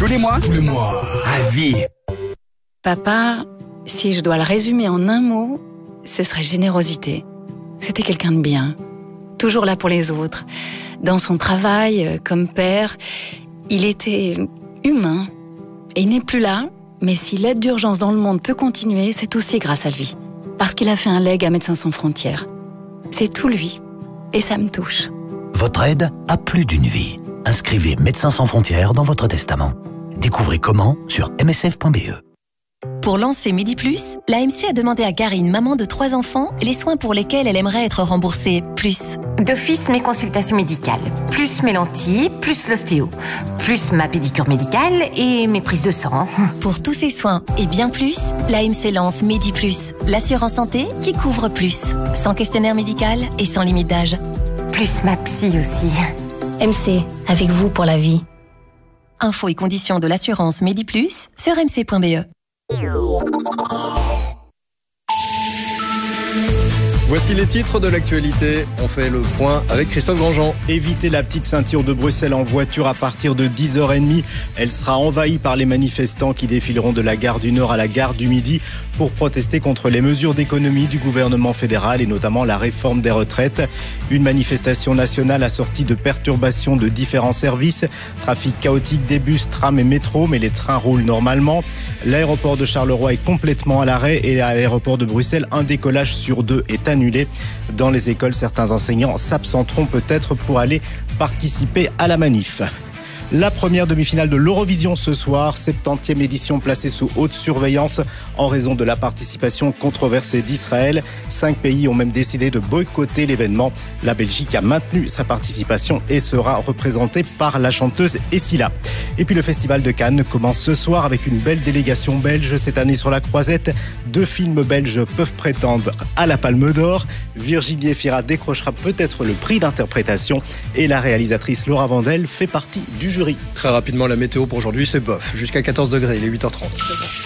Tous les mois. À vie. Papa, si je dois le résumer en un mot, ce serait générosité. C'était quelqu'un de bien, toujours là pour les autres. Dans son travail, comme père, il était humain. Et il n'est plus là, mais si l'aide d'urgence dans le monde peut continuer, c'est aussi grâce à lui. Parce qu'il a fait un leg à Médecins sans frontières. C'est tout lui. Et ça me touche. Votre aide a plus d'une vie. Inscrivez Médecins sans frontières dans votre testament. Découvrez comment sur msf.be. Pour lancer Midi Plus, l'AMC a demandé à Karine, maman de 3 enfants, les soins pour lesquels elle aimerait être remboursée plus. D'office, mes consultations médicales, plus mes lentilles, plus l'ostéo, plus ma pédicure médicale et mes prises de sang. Pour tous ces soins et bien plus, l'AMC lance Midi Plus, l'assurance santé qui couvre plus. Sans questionnaire médical et sans limite d'âge. Plus ma psy aussi. MC, avec vous pour la vie. Infos et conditions de l'assurance Midi Plus sur mc.be. Voici les titres de l'actualité. On fait le point avec Christophe Grandjean. Évitez la petite ceinture de Bruxelles en voiture à partir de 10h30. Elle sera envahie par les manifestants qui défileront de la gare du Nord à la gare du Midi pour protester contre les mesures d'économie du gouvernement fédéral et notamment la réforme des retraites. Une manifestation nationale assortie de perturbations de différents services. Trafic chaotique des bus, trams et métros, mais les trains roulent normalement. L'aéroport de Charleroi est complètement à l'arrêt et à l'aéroport de Bruxelles, un décollage sur 2 est annulé. Dans les écoles, certains enseignants s'absenteront peut-être pour aller participer à la manif. La première demi-finale de l'Eurovision ce soir, 70e édition placée sous haute surveillance en raison de la participation controversée d'Israël. 5 pays ont même décidé de boycotter l'événement. La Belgique a maintenu sa participation et sera représentée par la chanteuse Essila. Et puis le Festival de Cannes commence ce soir avec une belle délégation belge cette année sur la croisette. 2 films belges peuvent prétendre à la Palme d'Or. Virginie Efira décrochera peut-être le prix d'interprétation et la réalisatrice Laura Vandel fait partie du jury. Très rapidement, la météo pour aujourd'hui, c'est bof. Jusqu'à 14 degrés, il est 8h30.